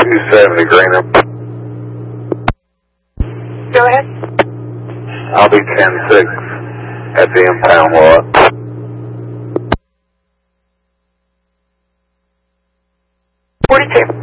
270 Greener. Go ahead. I'll be 10-6 at the impound lot. 42.